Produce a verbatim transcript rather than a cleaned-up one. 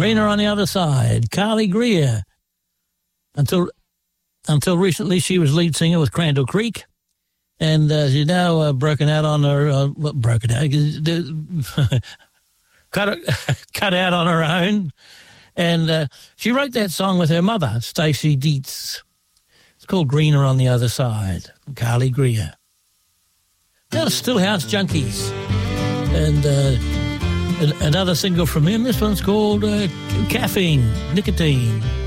Greener on the Other Side, Carly Greer. Until until recently, she was lead singer with Crandall Creek, and uh, she's now uh, broken out on her, uh, well, broken out, cut, cut out on her own. And uh, she wrote that song with her mother, Stacey Dietz. It's called Greener on the Other Side, Carly Greer. Now, Stillhouse Junkies. And uh, another single from him, this one's called uh, Caffeine, Nicotine.